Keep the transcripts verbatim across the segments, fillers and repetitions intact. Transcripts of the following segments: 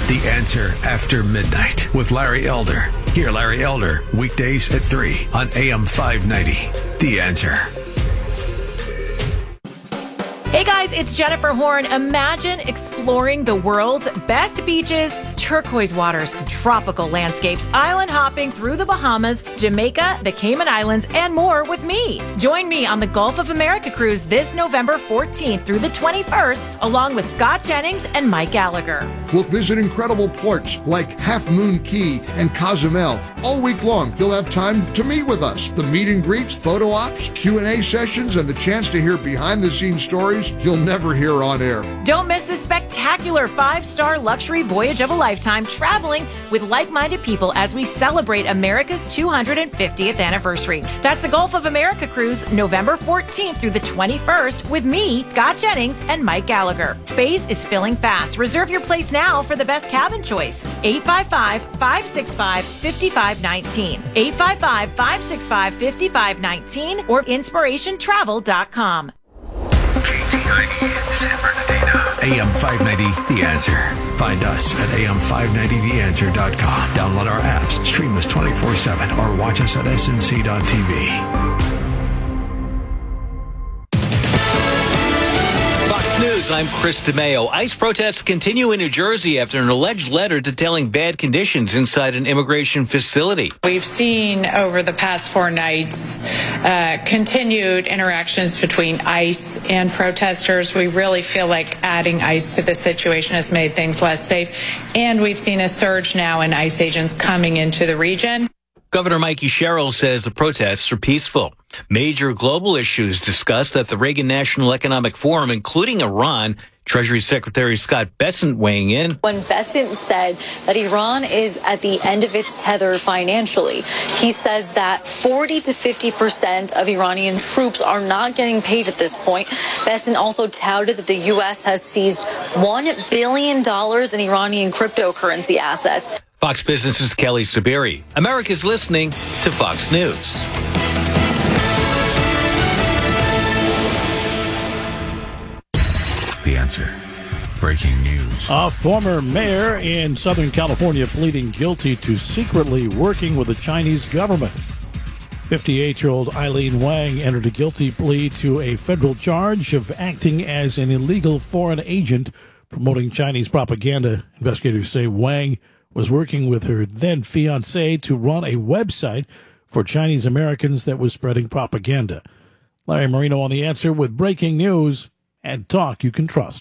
The Answer After Midnight with Larry Elder. Hear Larry Elder weekdays at three on A M five ninety. The Answer. Hey guys, it's Jennifer Horn. Imagine exploring the world's best beaches, turquoise waters, tropical landscapes, island hopping through the Bahamas, Jamaica, the Cayman Islands, and more with me. Join me on the Gulf of America cruise this November fourteenth through the twenty-first, along with Scott Jennings and Mike Gallagher. We'll visit incredible ports like Half Moon Key and Cozumel. All week long, you'll have time to meet with us. The meet and greets, photo ops, Q and A sessions, and the chance to hear behind-the-scenes stories you'll never hear on air. Don't miss this spectacular five-star luxury voyage of a lifetime, traveling with like-minded people as we celebrate America's two hundred fiftieth anniversary. That's the Gulf of America cruise, November fourteenth through the twenty-first, with me, Scott Jennings, and Mike Gallagher. Space is filling fast. Reserve your place now for the best cabin choice. eight five five, five six five, five five one nine. eight five five, five six five, five five one nine or inspiration travel dot com. K T I E, San Bernardino. A M five ninety, The Answer. Find us at A M five ninety the answer dot com. Download our apps, stream us twenty-four seven, or watch us at S N C dot T V. Fox News, I'm Chris DeMeo. ICE protests continue in New Jersey after an alleged letter detailing bad conditions inside an immigration facility. We've seen over the past four nights uh, continued interactions between ICE and protesters. We really feel like adding ICE to the situation has made things less safe. And we've seen a surge now in ICE agents coming into the region. Governor Mikey Sherrill says the protests are peaceful. Major global issues discussed at the Reagan National Economic Forum, including Iran. Treasury Secretary Scott Bessent weighing in. When Bessent said that Iran is at the end of its tether financially, he says that forty to fifty percent of Iranian troops are not getting paid at this point. Bessent also touted that the U S has seized one billion dollars in Iranian cryptocurrency assets. Fox Business's Kelly Sabiri. America's listening to Fox News. The Answer. Breaking news. A former mayor in Southern California pleading guilty to secretly working with the Chinese government. fifty-eight-year-old Eileen Wang entered a guilty plea to a federal charge of acting as an illegal foreign agent promoting Chinese propaganda. Investigators say Wang was working with her then-fiancé to run a website for Chinese Americans that was spreading propaganda. Larry Marino on The Answer with breaking news and talk you can trust.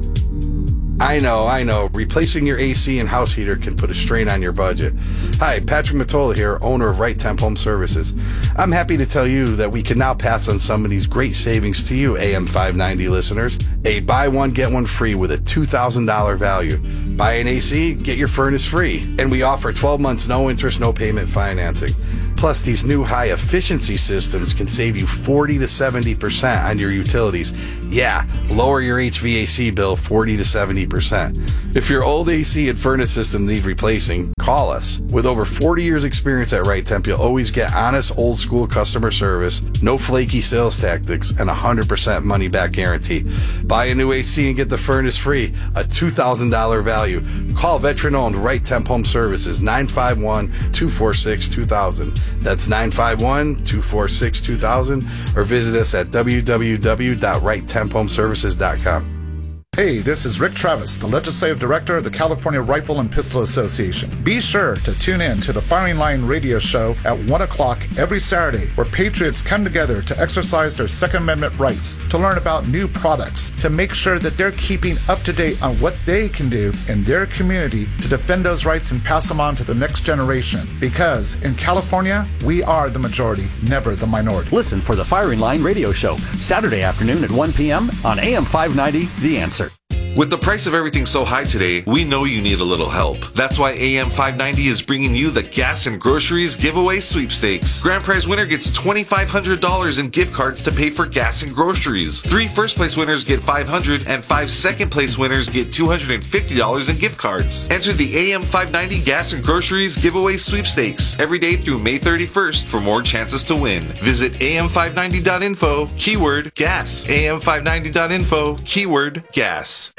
I know, I know. Replacing your A C and house heater can put a strain on your budget. Hi, Patrick Mottola here, owner of Right Temp Home Services. I'm happy to tell you that we can now pass on some of these great savings to you, A M five ninety listeners. A buy one, get one free with a two thousand dollars value. Buy an A C, get your furnace free. And we offer twelve months, no interest, no payment financing. Plus, these new high-efficiency systems can save you forty to seventy percent on your utilities. Yeah, lower your H V A C bill forty to seventy percent. If your old A C and furnace system need replacing, call us. With over forty years experience at Right Temp, you'll always get honest, old-school customer service, no flaky sales tactics, and a one hundred percent money-back guarantee. Buy a new A C and get the furnace free, a two thousand dollars value. Call veteran-owned Right Temp Home Services, nine five one, two four six, two thousand. That's nine five one, two four six, two thousand, or visit us at w w w dot right temp home services dot com. Hey, this is Rick Travis, the Legislative Director of the California Rifle and Pistol Association. Be sure to tune in to the Firing Line radio show at one o'clock every Saturday, where patriots come together to exercise their Second Amendment rights, to learn about new products, to make sure that they're keeping up to date on what they can do in their community to defend those rights and pass them on to the next generation. Because in California, we are the majority, never the minority. Listen for the Firing Line radio show, Saturday afternoon at one p.m. on A M five ninety, The Answer. With the price of everything so high today, we know you need a little help. That's why A M five ninety is bringing you the Gas and Groceries Giveaway Sweepstakes. Grand prize winner gets two thousand five hundred dollars in gift cards to pay for gas and groceries. Three first place winners get five hundred dollars and five second place winners get two hundred fifty dollars in gift cards. Enter the A M five ninety Gas and Groceries Giveaway Sweepstakes every day through May thirty-first for more chances to win. Visit A M five ninety dot info, keyword gas. A M five ninety dot info, keyword gas. A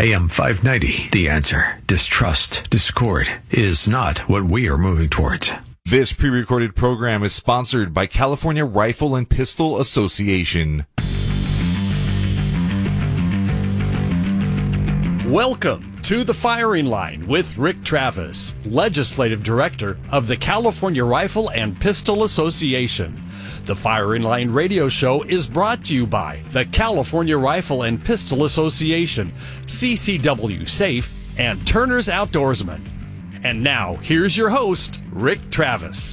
A M five ninety, The Answer. Distrust, discord is not what we are moving towards. This pre-recorded program is sponsored by California Rifle and Pistol Association. Welcome to The Firing Line with Rick Travis, Legislative Director of the California Rifle and Pistol Association. The Firing Line radio show is brought to you by the California Rifle and Pistol Association, C C W Safe, and Turner's Outdoorsman. And now, here's your host, Rick Travis.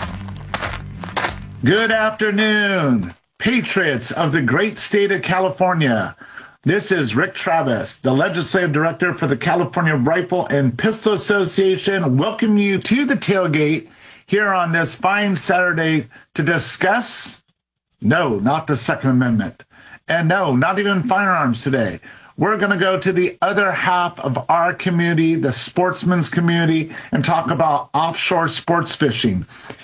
Good afternoon, patriots of the great state of California. This is Rick Travis, the Legislative Director for the California Rifle and Pistol Association. Welcome you to the tailgate here on this fine Saturday to discuss, no, not the Second Amendment, and no, not even firearms today. We're going to go to the other half of our community, the sportsman's community, and talk about offshore sports fishing.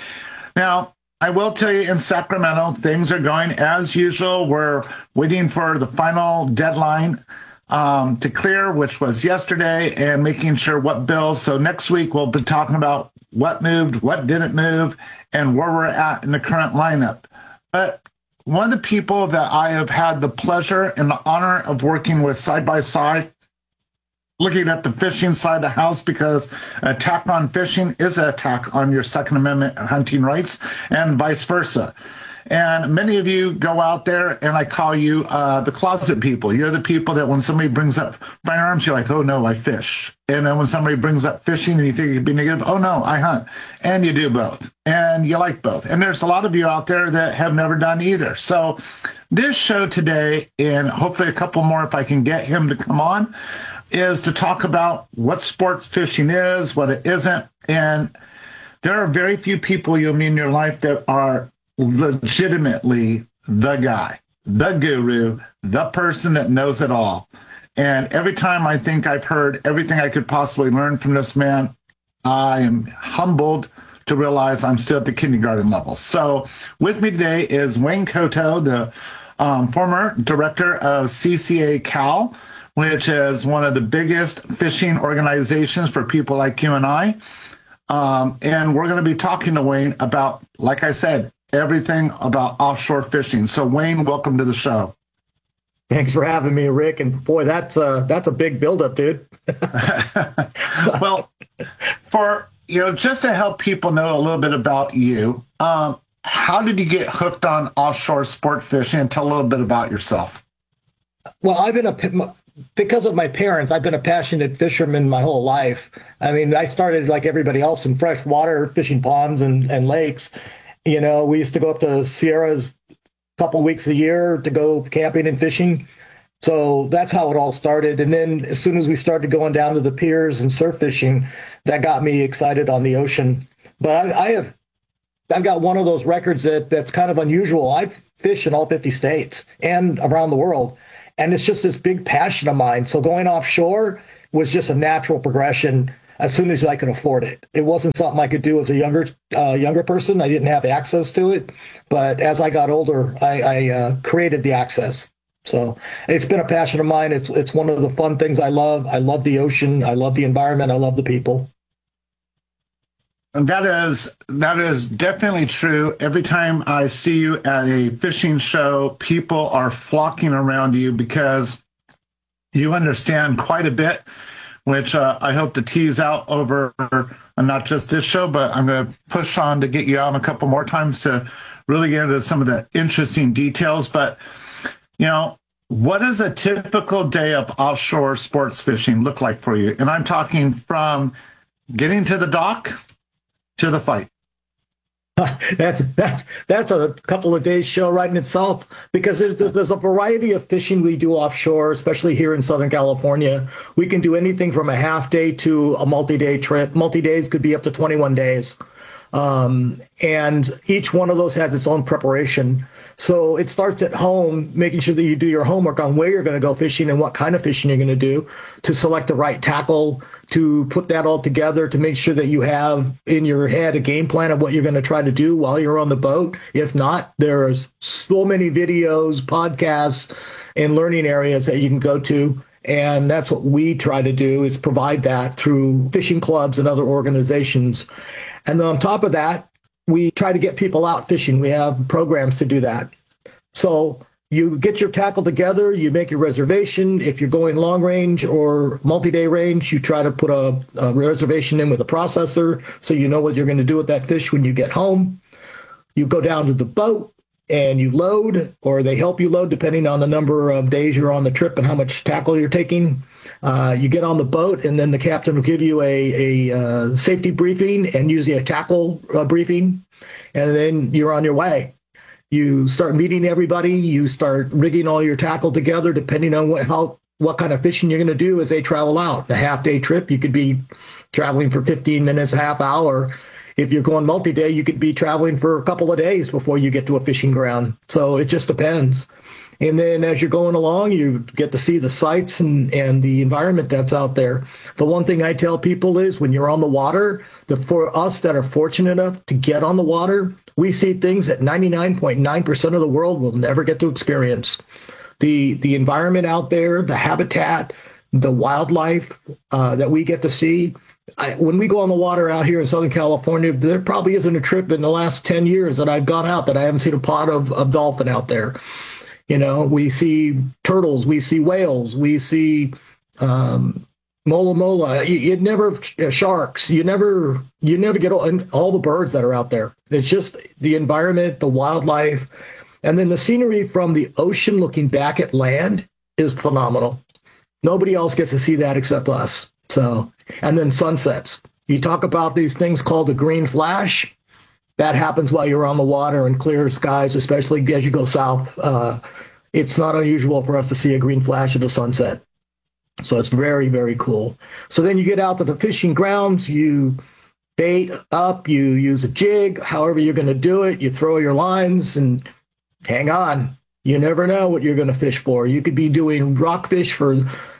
Now, I will tell you, in Sacramento, things are going as usual. We're waiting for the final deadline um, to clear, which was yesterday, and making sure what bills. So next week, we'll be talking about what moved, what didn't move, and where we're at in the current lineup. But one of the people that I have had the pleasure and the honor of working with side by side, looking at the fishing side of the house, because an attack on fishing is an attack on your Second Amendment hunting rights, and vice versa. And many of you go out there, and I call you uh, the closet people. You're the people that when somebody brings up firearms, you're like, oh, no, I fish. And then when somebody brings up fishing and you think it'd be negative, oh, no, I hunt. And you do both. And you like both. And there's a lot of you out there that have never done either. So this show today, and hopefully a couple more if I can get him to come on, is to talk about what sports fishing is, what it isn't. And there are very few people you'll meet in your life that are legitimately the guy, the guru, the person that knows it all. And every time I think I've heard everything I could possibly learn from this man, I am humbled to realize I'm still at the kindergarten level. So with me today is Wayne Coto, the um, former director of C C A Cal, which is one of the biggest fishing organizations for people like you and I. Um, and we're going to be talking to Wayne about, like I said, everything about offshore fishing. So Wayne, welcome to the show. Thanks for having me, Rick. And boy, that's uh, that's a big buildup, dude. Well, for, you know, just to help people know a little bit about you, um, how did you get hooked on offshore sport fishing? And tell a little bit about yourself. Well, I've been a because of my parents, I've been a passionate fisherman my whole life. I mean, I started like everybody else in freshwater, fishing ponds and, and lakes. You know, we used to go up to Sierras a couple weeks a year to go camping and fishing. So that's how it all started. And then as soon as we started going down to the piers and surf fishing, that got me excited on the ocean. But I, I have, I've got one of those records that that's kind of unusual. I fish in all fifty states and around the world. And it's just this big passion of mine. So going offshore was just a natural progression as soon as I could afford it. It wasn't something I could do as a younger uh, younger person. I didn't have access to it. But as I got older, I, I uh, created the access. So it's been a passion of mine. It's it's one of the fun things I love. I love the ocean. I love the environment. I love the people. And that is that is definitely true. Every time I see you at a fishing show, people are flocking around you because you understand quite a bit, which uh, I hope to tease out over uh, not just this show, but I'm going to push on to get you on a couple more times to really get into some of the interesting details. But, you know, what does a typical day of offshore sports fishing look like for you? And I'm talking from getting to the dock to the fight. That's that's that's a couple of days show right in itself, because there's there's a variety of fishing we do offshore, especially here in Southern California. We can do anything from a half day to a multi-day trip. Multi-days could be up to twenty-one days. Um, and each one of those has its own preparation. So it starts at home, making sure that you do your homework on where you're going to go fishing and what kind of fishing you're going to do, to select the right tackle, to put that all together, to make sure that you have in your head a game plan of what you're going to try to do while you're on the boat. If not, there's so many videos, podcasts, and learning areas that you can go to. And that's what we try to do, is provide that through fishing clubs and other organizations. And then on top of that, we try to get people out fishing. We have programs to do that. So you get your tackle together, you make your reservation. If you're going long range or multi-day range, you try to put a, a reservation in with a processor so you know what you're going to do with that fish when you get home. You go down to the boat and you load, or they help you load depending on the number of days you're on the trip and how much tackle you're taking. Uh, you get on the boat, and then the captain will give you a, a uh, safety briefing and usually a tackle uh, briefing, and then you're on your way. You start meeting everybody. You start rigging all your tackle together, depending on what how what kind of fishing you're going to do as they travel out. A half-day trip, you could be traveling for fifteen minutes, a half hour. If you're going multi-day, you could be traveling for a couple of days before you get to a fishing ground. So it just depends. And then as you're going along, you get to see the sights and, and the environment that's out there. The one thing I tell people is when you're on the water, the, for us that are fortunate enough to get on the water, we see things that ninety-nine point nine percent of the world will never get to experience. The, the environment out there, the habitat, the wildlife uh, that we get to see. I, when we go on the water out here in Southern California, there probably isn't a trip in the last ten years that I've gone out that I haven't seen a pod of, of dolphin out there. You know, we see turtles, we see whales, we see um, mola mola. You, you never uh, sharks. You never you never get all, and all the birds that are out there. It's just the environment, the wildlife, and then the scenery from the ocean looking back at land is phenomenal. Nobody else gets to see that except us. So, and then sunsets. You talk about these things called the green flash. That happens while you're on the water and clear skies, especially as you go south. Uh, it's not unusual for us to see a green flash at a sunset. So it's very, very cool. So then you get out to the fishing grounds, you bait up, you use a jig, however you're going to do it. You throw your lines and hang on. You never know what you're going to fish for. You could be doing rockfish for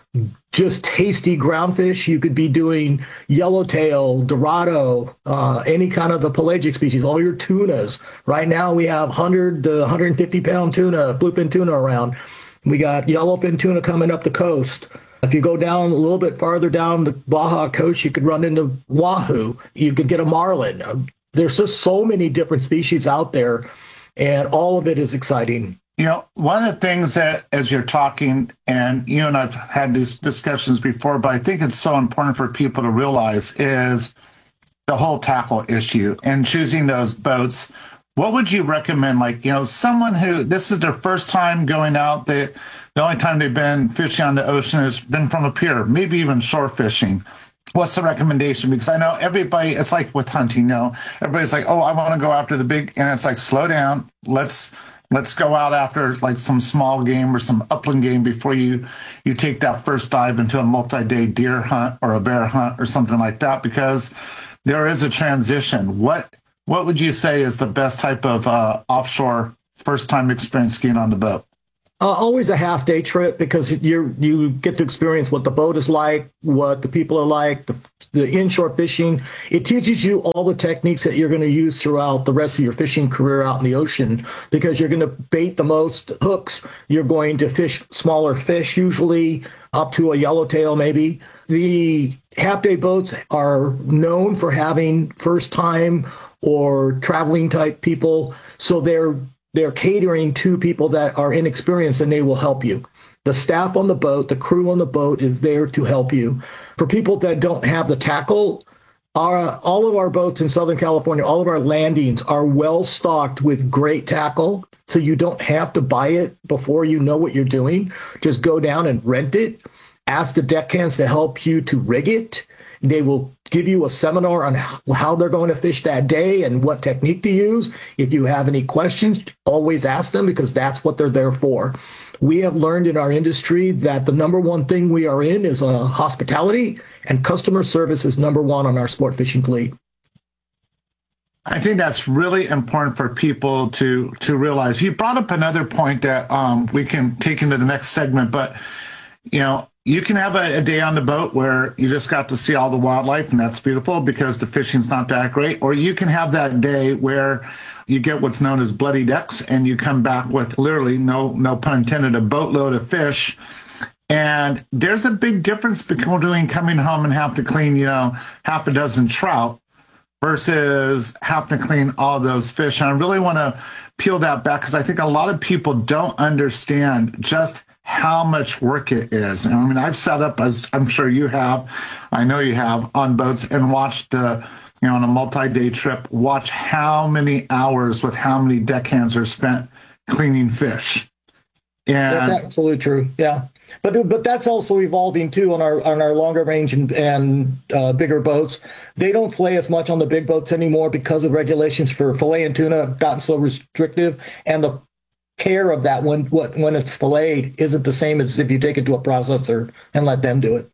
just tasty ground fish. You could be doing yellowtail, dorado, uh, any kind of the pelagic species, all your tunas. Right now we have one hundred to one hundred fifty pound tuna, bluefin tuna around. We got yellowfin tuna coming up the coast. If you go down a little bit farther down the Baja coast, you could run into wahoo. You could get a marlin. There's just so many different species out there, and all of it is exciting. You know, one of the things that, as you're talking, and you and I've had these discussions before, but I think it's so important for people to realize is the whole tackle issue and choosing those boats. What would you recommend? Like, you know, someone who, this is their first time going out, they, the only time they've been fishing on the ocean has been from a pier, maybe even shore fishing. What's the recommendation? Because I know everybody, it's like with hunting, you know, everybody's like, oh, I want to go after the big, and it's like, slow down, let's, Let's go out after like some small game or some upland game before you, you take that first dive into a multi-day deer hunt or a bear hunt or something like that, because there is a transition. What what would you say is the best type of uh, offshore first-time experience skiing on the boat? Uh, always a half-day trip, because you you get to experience what the boat is like, what the people are like, the, the inshore fishing. It teaches you all the techniques that you're going to use throughout the rest of your fishing career out in the ocean, because you're going to bait the most hooks. You're going to fish smaller fish, usually up to a yellowtail maybe. The half-day boats are known for having first-time or traveling type people, so they're They're catering to people that are inexperienced, and they will help you. The staff on the boat, the crew on the boat is there to help you. For people that don't have the tackle, our, all of our boats in Southern California, all of our landings are well stocked with great tackle. So you don't have to buy it before you know what you're doing. Just go down and rent it. Ask the deckhands to help you to rig it. They will give you a seminar on how they're going to fish that day and what technique to use. If you have any questions, always ask them, because that's what they're there for. We have learned in our industry that the number one thing we are in is uh, hospitality, and customer service is number one on our sport fishing fleet. I think that's really important for people to to realize. You brought up another point that um, we can take into the next segment, but, you know, you can have a, a day on the boat where you just got to see all the wildlife, and that's beautiful because the fishing's not that great. Or you can have that day where you get what's known as bloody decks, and you come back with literally, no no pun intended, a boatload of fish. And there's a big difference between coming home and have to clean, you know, half a dozen trout versus having to clean all those fish. And I really want to peel that back because I think a lot of people don't understand just how much work it is. And I mean, I've sat up, as I'm sure you have, I know you have, on boats and watched, uh, you know, on a multi-day trip, watch how many hours with how many deckhands are spent cleaning fish. And that's absolutely true. Yeah. But but that's also evolving too on our on our longer range and, and uh, bigger boats. They don't fillet as much on the big boats anymore because of regulations for fillet and tuna have gotten so restrictive, and the care of that when what when it's filleted isn't the same as if you take it to a processor and let them do it.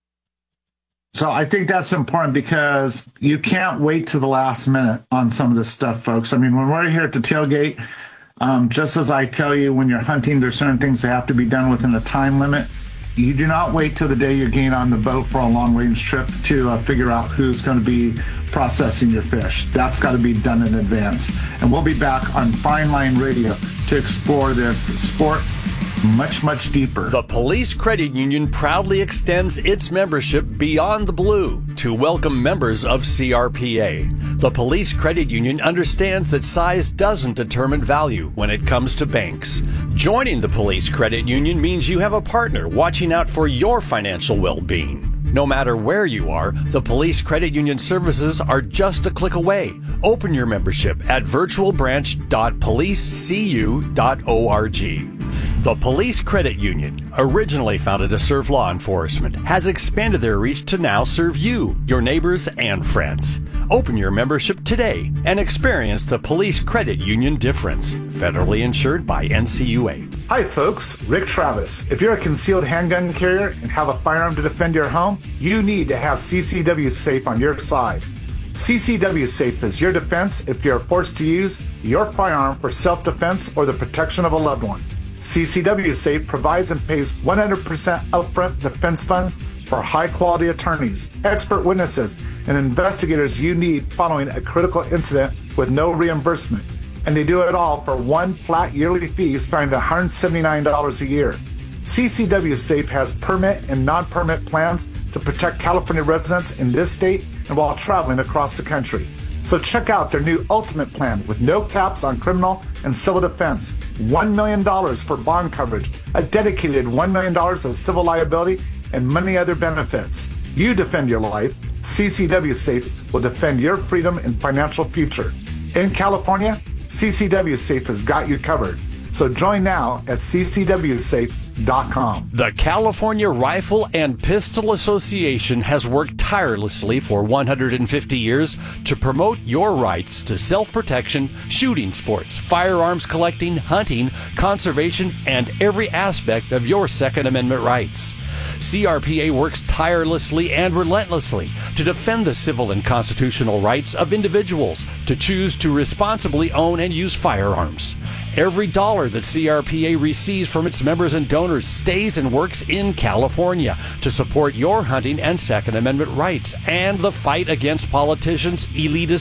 So I think that's important because you can't wait to the last minute on some of this stuff, folks. I mean, when we're here at the tailgate, Um, just as I tell you, when you're hunting, there's certain things that have to be done within a time limit. You do not wait till the day you're getting on the boat for a long-range trip to uh, figure out who's going to be processing your fish. That's got to be done in advance. And we'll be back on Fine Line Radio to explore this sport much, much deeper. The Police Credit Union proudly extends its membership beyond the blue to welcome members of C R P A. The Police Credit Union understands that size doesn't determine value when it comes to banks. Joining the Police Credit Union means you have a partner watching out for your financial well-being. No matter where you are, the Police Credit Union services are just a click away. Open your membership at virtual branch dot police c u dot org. The Police Credit Union, originally founded to serve law enforcement, has expanded their reach to now serve you, your neighbors, and friends. Open your membership today and experience the Police Credit Union difference. Federally insured by N C U A. Hi, folks. Rick Travis. If you're a concealed handgun carrier and have a firearm to defend your home, you need to have C C W Safe on your side. C C W Safe is your defense if you're forced to use your firearm for self-defense or the protection of a loved one. C C W Safe provides and pays one hundred percent upfront defense funds for high-quality attorneys, expert witnesses, and investigators you need following a critical incident with no reimbursement. And they do it all for one flat yearly fee starting at one hundred seventy-nine dollars a year. C C W Safe has permit and non-permit plans to protect California residents in this state and while traveling across the country. So check out their new Ultimate Plan with no caps on criminal and civil defense, one million dollars for bond coverage, a dedicated one million dollars of civil liability, and many other benefits. You defend your life, C C W Safe will defend your freedom and financial future. In California, C C W Safe has got you covered. So join now at c c w safe dot com. The California Rifle and Pistol Association has worked tirelessly for one hundred fifty years to promote your rights to self-protection, shooting sports, firearms collecting, hunting, conservation, and every aspect of your Second Amendment rights. C R P A works tirelessly and relentlessly to defend the civil and constitutional rights of individuals to choose to responsibly own and use firearms. Every dollar that C R P A receives from its members and donors stays and works in California to support your hunting and Second Amendment rights and the fight against politicians, elitist